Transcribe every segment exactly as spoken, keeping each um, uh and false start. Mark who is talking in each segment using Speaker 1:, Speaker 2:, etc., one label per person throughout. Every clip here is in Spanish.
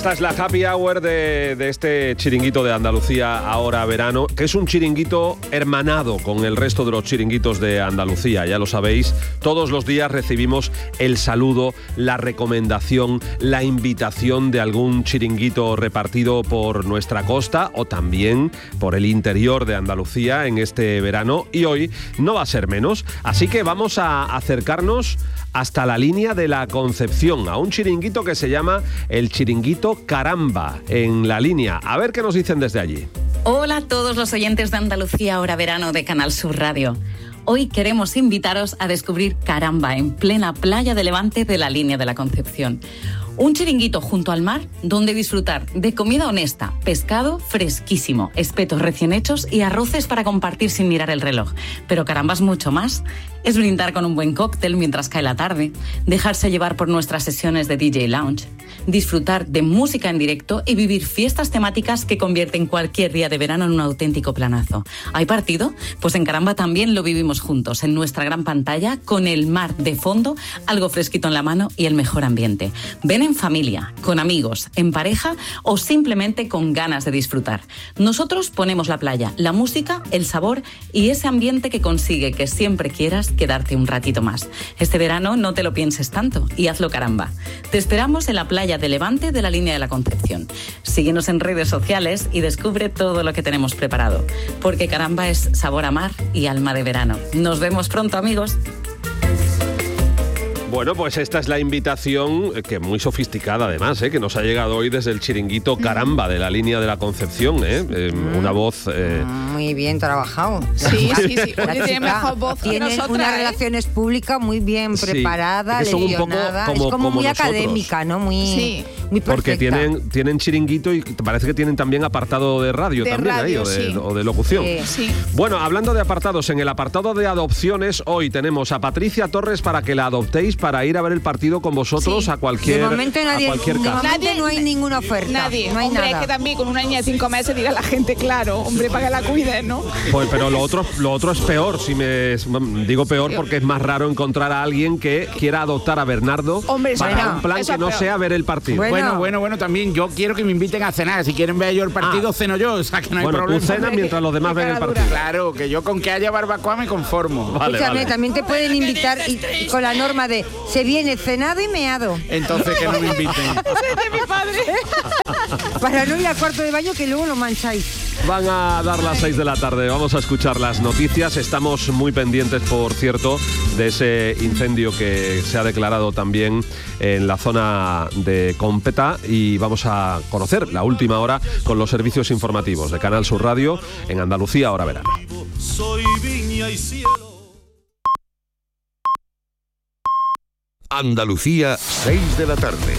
Speaker 1: Esta es la happy hour de, de este chiringuito de Andalucía Ahora Verano, que es un chiringuito hermanado con el resto de los chiringuitos de Andalucía. Ya lo sabéis, todos los días recibimos el saludo, la recomendación, la invitación de algún chiringuito repartido por nuestra costa o también por el interior de Andalucía en este verano. Y hoy no va a ser menos, así que vamos a acercarnos hasta la línea de la Concepción, a un chiringuito que se llama el Chiringuito Caramba, en la línea. A ver qué nos dicen desde allí.
Speaker 2: Hola a todos los oyentes de Andalucía Ahora Verano de Canal Sur Radio. Hoy queremos invitaros a descubrir Caramba en plena playa de Levante de la línea de la Concepción. Un chiringuito junto al mar donde disfrutar de comida honesta, pescado fresquísimo, espetos recién hechos y arroces para compartir sin mirar el reloj. Pero Caramba es mucho más. Es brindar con un buen cóctel mientras cae la tarde, dejarse llevar por nuestras sesiones de D J Lounge, disfrutar de música en directo y vivir fiestas temáticas que convierten cualquier día de verano en un auténtico planazo. ¿Hay partido? Pues en Caramba también lo vivimos juntos, en nuestra gran pantalla, con el mar de fondo, algo fresquito en la mano y el mejor ambiente. Ven en familia, con amigos, en pareja o simplemente con ganas de disfrutar. Nosotros ponemos la playa, la música, el sabor y ese ambiente que consigue que siempre quieras quedarte un ratito más. Este verano no te lo pienses tanto y hazlo Caramba. Te esperamos en la playa de Levante de la línea de la Concepción. Síguenos en redes sociales y descubre todo lo que tenemos preparado, porque Caramba es sabor a mar y alma de verano. Nos vemos pronto, amigos.
Speaker 1: Bueno, pues esta es la invitación, que muy sofisticada además, ¿eh? que nos ha llegado hoy desde el chiringuito Caramba de la línea de la Concepción. ¿eh? Eh, mm. Una voz... Eh...
Speaker 3: Muy bien trabajado.
Speaker 4: Sí, sí, sí. Oye, tiene mejor voz que
Speaker 3: Tienen
Speaker 4: nosotras,
Speaker 3: unas
Speaker 4: ¿eh?
Speaker 3: relaciones públicas muy bien preparadas,
Speaker 1: sí,
Speaker 3: leccionadas.
Speaker 1: Es como,
Speaker 3: es como muy
Speaker 1: nosotros.
Speaker 3: académica, ¿no? Muy,
Speaker 4: sí.
Speaker 3: muy perfecta.
Speaker 1: Porque tienen, tienen chiringuito y parece que tienen también apartado de radio
Speaker 4: de
Speaker 1: también
Speaker 4: radio,
Speaker 1: ahí, o, de,
Speaker 4: sí.
Speaker 1: o de locución.
Speaker 3: Sí.
Speaker 4: Sí.
Speaker 1: Bueno, hablando de apartados, en el apartado de adopciones, hoy tenemos a Patricia Torres para que la adoptéis para ir a ver el partido con vosotros
Speaker 4: Sí.
Speaker 1: a cualquier,
Speaker 3: De momento nadie,
Speaker 1: a cualquier
Speaker 3: de
Speaker 1: casa.
Speaker 3: momento
Speaker 4: Nadie-
Speaker 3: no hay ninguna oferta.
Speaker 4: Nadie.
Speaker 3: No hay
Speaker 4: hombre,
Speaker 3: nada.
Speaker 4: es que también con una niña de cinco meses diga la gente, claro, hombre, para que la cuide, ¿no?
Speaker 1: Pues, pero lo otro, lo otro es peor, si me digo peor
Speaker 4: Sí.
Speaker 1: porque es más raro encontrar a alguien que quiera adoptar a Bernardo
Speaker 4: Hombre, eso
Speaker 1: para
Speaker 4: no,
Speaker 1: un plan
Speaker 4: eso
Speaker 1: que no
Speaker 4: es peor.
Speaker 1: sea ver el partido.
Speaker 3: Bueno.
Speaker 5: Bueno, bueno, bueno, también yo quiero que me inviten a cenar. Si quieren ver yo el partido,
Speaker 1: Ah.
Speaker 5: ceno yo, o sea que no hay
Speaker 1: Bueno,
Speaker 5: problema.
Speaker 1: tú cenas mientras los demás ven el
Speaker 4: cara dura.
Speaker 1: partido.
Speaker 5: Claro, que yo con que haya barbacoa me conformo.
Speaker 1: Vale,
Speaker 3: Escúchame,
Speaker 1: vale.
Speaker 3: también te pueden invitar y, y con la norma de se viene cenado y meado.
Speaker 5: Entonces que no me inviten.
Speaker 4: Ese es de mi padre.
Speaker 3: Para no ir al cuarto de baño que luego lo mancháis.
Speaker 1: Van a dar las seis de la tarde, vamos a escuchar las noticias. Estamos muy pendientes, por cierto, de ese incendio que se ha declarado también en la zona de Cómpeta y vamos a conocer la última hora con los servicios informativos de Canal Sur Radio en Andalucía Ahora Verano.
Speaker 6: Soy viña y cielo.
Speaker 7: Andalucía, seis de la tarde.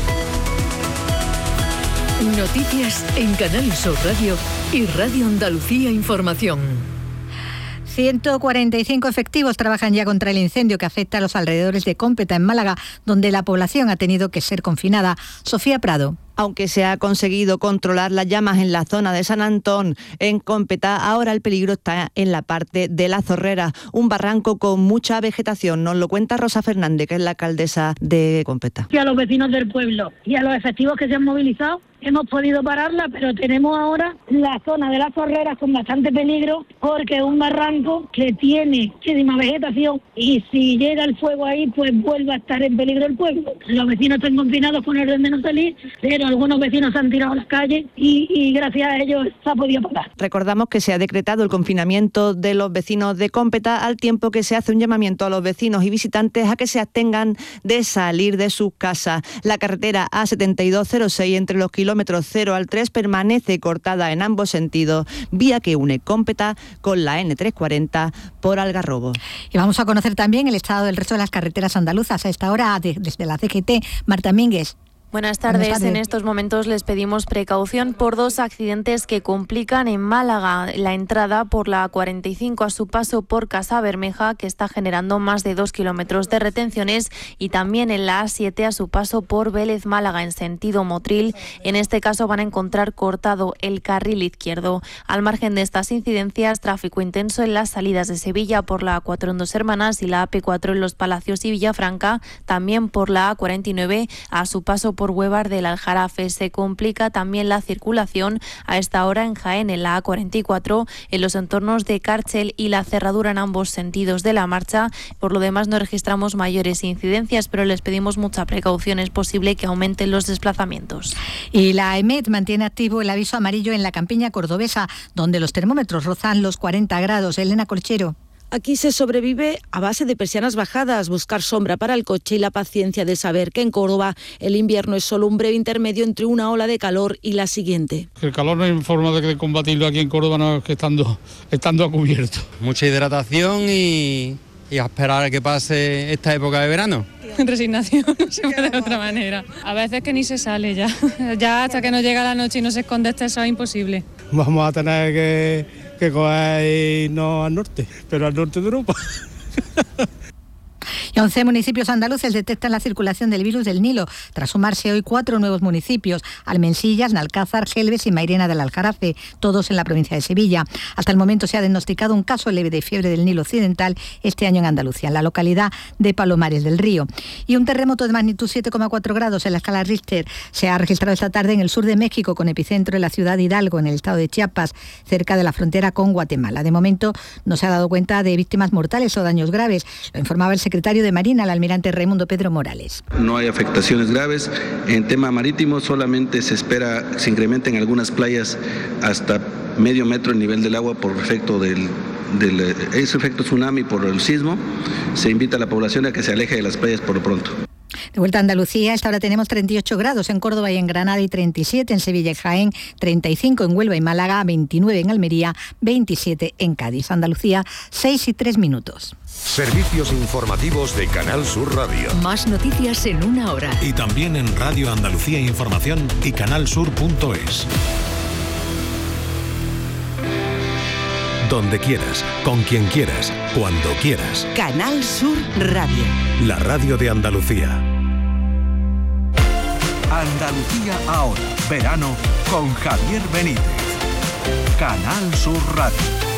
Speaker 8: Noticias en Canal Sur Radio y Radio Andalucía Información.
Speaker 9: ciento cuarenta y cinco efectivos trabajan ya contra el incendio que afecta a los alrededores de Cómpeta, en Málaga, donde la población ha tenido que ser confinada. Sofía Prado.
Speaker 10: Aunque se ha conseguido controlar las llamas en la zona de San Antón, en Cómpeta, ahora el peligro está en la parte de La Zorrera, un barranco con mucha vegetación. Nos lo cuenta Rosa Fernández, que es la alcaldesa de Cómpeta.
Speaker 11: Y a los vecinos del pueblo y a los efectivos que se han movilizado, hemos podido pararla, pero tenemos ahora la zona de Las Zorreras con bastante peligro, porque es un barranco que tiene muchísima vegetación y si llega el fuego ahí, pues vuelve a estar en peligro el pueblo. Los vecinos están confinados con orden de no salir, pero algunos vecinos se han tirado a las calles y, y gracias a ellos se ha podido parar.
Speaker 10: Recordamos que se ha decretado el confinamiento de los vecinos de Cómpeta, al tiempo que se hace un llamamiento a los vecinos y visitantes a que se abstengan de salir de sus casas. La carretera A setenta y dos cero seis entre los kilómetros cero al tres permanece cortada en ambos sentidos, vía que une Cómpeta con la ene trescientos cuarenta por Algarrobo.
Speaker 9: Y vamos a conocer también el estado del resto de las carreteras andaluzas. A esta hora, de, desde la C G T, Marta Mínguez.
Speaker 12: Buenas tardes.
Speaker 9: Buenas tardes.
Speaker 12: En estos momentos les pedimos precaución por dos accidentes que complican en Málaga la entrada por la cuarenta y cinco a su paso por Casabermeja, que está generando más de dos kilómetros de retenciones, y también en la A siete a su paso por Vélez Málaga en sentido Motril. En este caso van a encontrar cortado el carril izquierdo. Al margen de estas incidencias, tráfico intenso en las salidas de Sevilla por la A cuatro en Dos Hermanas y la A P cuatro en Los Palacios y Villafranca, también por la A cuarenta y nueve a su paso por por Huevar del Aljarafe. Se complica también la circulación a esta hora en Jaén, en la A cuarenta y cuatro, en los entornos de Cárchel y La Cerradura en ambos sentidos de la marcha. Por lo demás no registramos mayores incidencias, pero les pedimos mucha precaución. Es posible que aumenten los desplazamientos.
Speaker 9: Y la EMET mantiene activo el aviso amarillo en la campiña cordobesa, donde los termómetros rozan los cuarenta grados. Elena Corchero.
Speaker 13: Aquí se sobrevive a base de persianas bajadas, buscar sombra para el coche y la paciencia de saber que en Córdoba el invierno es solo un breve intermedio entre una ola de calor y la siguiente.
Speaker 14: El calor no hay forma de combatirlo aquí en Córdoba, no es que estando, estando a cubierto.
Speaker 15: Mucha hidratación y, y a esperar a que pase esta época de verano.
Speaker 16: Resignación, no se puede de otra manera. A veces que ni se sale ya. Ya hasta que no llega la noche y no se esconde este sol es imposible.
Speaker 14: Vamos a tener que... que coger no al norte, pero al norte de Europa.
Speaker 9: Y once municipios andaluces detectan la circulación del virus del Nilo, tras sumarse hoy cuatro nuevos municipios: Almensillas, Nalcázar, Gelbes y Mairena del Aljarafe, todos en la provincia de Sevilla. Hasta el momento se ha diagnosticado un caso leve de fiebre del Nilo occidental este año en Andalucía, en la localidad de Palomares del Río. Y un terremoto de magnitud siete coma cuatro grados en la escala Richter se ha registrado esta tarde en el sur de México, con epicentro en la ciudad de Hidalgo, en el estado de Chiapas, cerca de la frontera con Guatemala. De momento no se ha dado cuenta de víctimas mortales o daños graves, lo informaba el secretario de Marina, el almirante Raimundo Pedro Morales.
Speaker 17: No hay afectaciones graves. En tema marítimo solamente se espera se incrementen algunas playas hasta medio metro el nivel del agua por efecto del, del ese efecto tsunami por el sismo. Se invita a la población a que se aleje de las playas por lo pronto.
Speaker 9: De vuelta a Andalucía, a esta hora tenemos treinta y ocho grados en Córdoba y en Granada y treinta y siete en Sevilla y Jaén, treinta y cinco en Huelva y Málaga, veintinueve en Almería, veintisiete en Cádiz. Andalucía, seis y tres minutos.
Speaker 7: Servicios informativos de Canal Sur Radio.
Speaker 8: Más noticias en una hora.
Speaker 18: Y también en Radio Andalucía Información y canalsur punto es. Donde quieras, con quien quieras, cuando quieras.
Speaker 19: Canal Sur Radio.
Speaker 18: La radio de Andalucía.
Speaker 6: Andalucía ahora, verano con Javier Benítez. Canal Sur Radio.